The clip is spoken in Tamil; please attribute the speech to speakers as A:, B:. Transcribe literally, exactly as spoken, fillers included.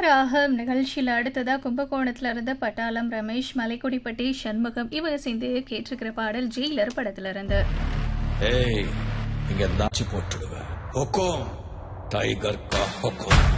A: ராகம் நிகழ்ச்சியில் அடுத்ததா கும்பகோணத்துல இருந்த பட்டாளம் ரமேஷ், மலைக்குடிப்பட்டி சண்முகம் இவங்க சேர்ந்து கேட்டிருக்கிற பாடல் ஜெயிலர் படத்துல இருந்து.
B: ஏய், இங்க நாச்சு போட்டுடுவேன். ஹொக்கோம் டைகர் கா ஹொக்கோம்.